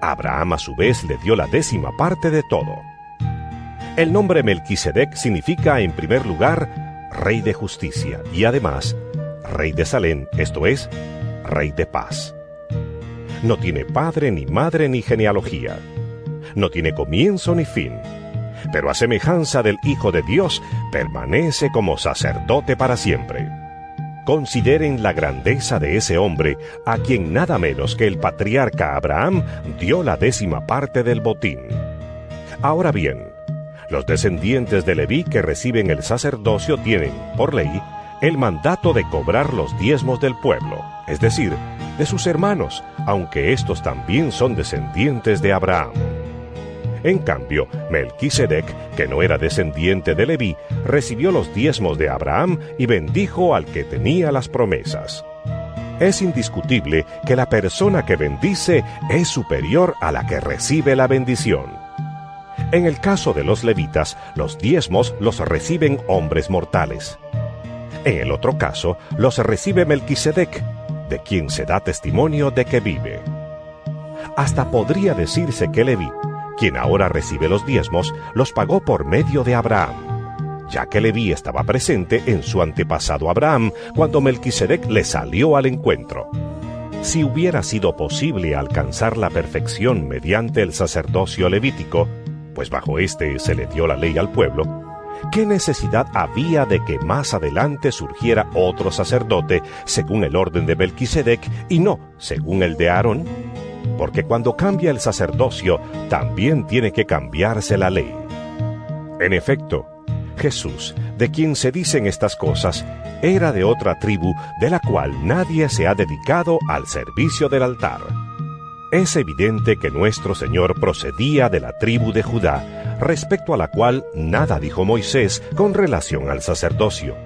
Abraham a su vez le dio la 10ª parte de todo. El nombre Melquisedec significa, en primer lugar, Rey de Justicia y además, Rey de Salem, esto es, Rey de Paz. No tiene padre, ni madre, ni genealogía. No tiene comienzo ni fin. Pero a semejanza del Hijo de Dios, permanece como sacerdote para siempre. Consideren la grandeza de ese hombre, a quien nada menos que el patriarca Abraham dio la 10ª parte del botín. Ahora bien, los descendientes de Leví que reciben el sacerdocio tienen, por ley, el mandato de cobrar los diezmos del pueblo, es decir, de sus hermanos, aunque estos también son descendientes de Abraham. En cambio, Melquisedec, que no era descendiente de Leví, recibió los diezmos de Abraham y bendijo al que tenía las promesas. Es indiscutible que la persona que bendice es superior a la que recibe la bendición. En el caso de los levitas, los diezmos los reciben hombres mortales. En el otro caso, los recibe Melquisedec, de quien se da testimonio de que vive. Hasta podría decirse que Leví, quien ahora recibe los diezmos, los pagó por medio de Abraham, ya que Leví estaba presente en su antepasado Abraham cuando Melquisedec le salió al encuentro. Si hubiera sido posible alcanzar la perfección mediante el sacerdocio levítico, pues bajo este se le dio la ley al pueblo, ¿qué necesidad había de que más adelante surgiera otro sacerdote según el orden de Melquisedec y no según el de Aarón? Porque cuando cambia el sacerdocio, también tiene que cambiarse la ley. En efecto, Jesús, de quien se dicen estas cosas, era de otra tribu de la cual nadie se ha dedicado al servicio del altar. Es evidente que nuestro Señor procedía de la tribu de Judá, respecto a la cual nada dijo Moisés con relación al sacerdocio.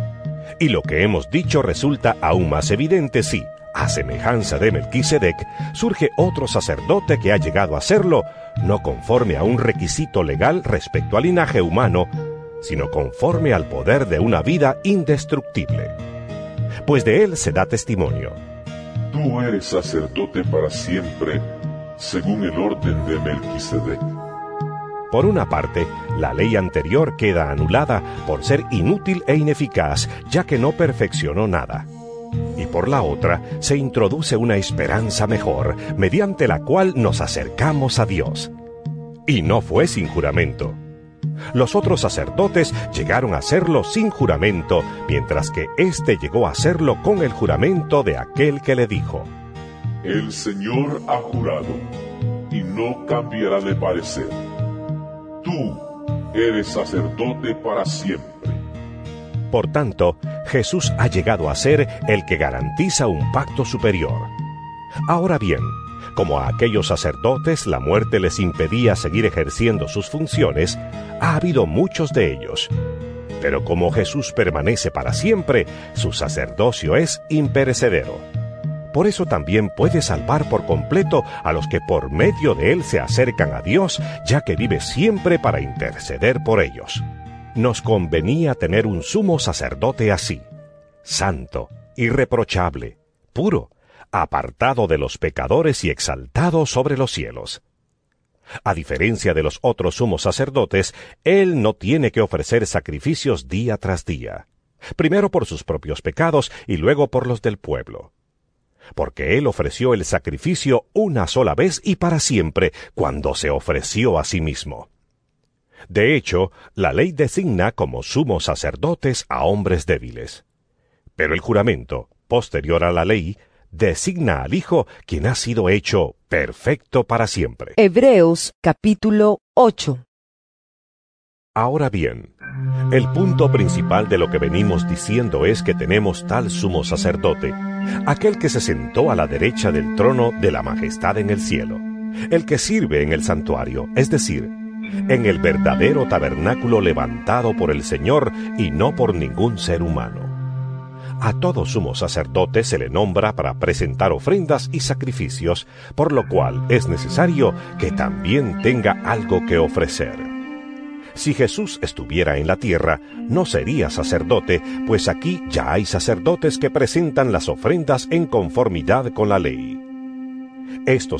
Y lo que hemos dicho resulta aún más evidente si, a semejanza de Melquisedec, surge otro sacerdote que ha llegado a serlo, no conforme a un requisito legal respecto al linaje humano, sino conforme al poder de una vida indestructible. Pues de él se da testimonio. Tú eres sacerdote para siempre, según el orden de Melquisedec. Por una parte, la ley anterior queda anulada por ser inútil e ineficaz, ya que no perfeccionó nada. Y por la otra, se introduce una esperanza mejor, mediante la cual nos acercamos a Dios. Y no fue sin juramento. Los otros sacerdotes llegaron a hacerlo sin juramento, mientras que éste llegó a hacerlo con el juramento de aquel que le dijo: El Señor ha jurado, y no cambiará de parecer. Tú eres sacerdote para siempre. Por tanto, Jesús ha llegado a ser el que garantiza un pacto superior. Ahora bien, como a aquellos sacerdotes la muerte les impedía seguir ejerciendo sus funciones, ha habido muchos de ellos. Pero como Jesús permanece para siempre, su sacerdocio es imperecedero. Por eso también puede salvar por completo a los que por medio de él se acercan a Dios, ya que vive siempre para interceder por ellos. Nos convenía tener un sumo sacerdote así, santo, irreprochable, puro, apartado de los pecadores y exaltado sobre los cielos. A diferencia de los otros sumos sacerdotes, él no tiene que ofrecer sacrificios día tras día, primero por sus propios pecados y luego por los del pueblo. Porque él ofreció el sacrificio una sola vez y para siempre, cuando se ofreció a sí mismo. De hecho, la ley designa como sumos sacerdotes a hombres débiles. Pero el juramento, posterior a la ley, designa al Hijo, quien ha sido hecho perfecto para siempre. Hebreos capítulo 8. Ahora bien, el punto principal de lo que venimos diciendo es que tenemos tal sumo sacerdote, aquel que se sentó a la derecha del trono de la majestad en el cielo, el que sirve en el santuario, es decir, en el verdadero tabernáculo levantado por el Señor y no por ningún ser humano. A todo sumo sacerdote se le nombra para presentar ofrendas y sacrificios, por lo cual es necesario que también tenga algo que ofrecer. Si Jesús estuviera en la tierra, no sería sacerdote, pues aquí ya hay sacerdotes que presentan las ofrendas en conformidad con la ley. Estos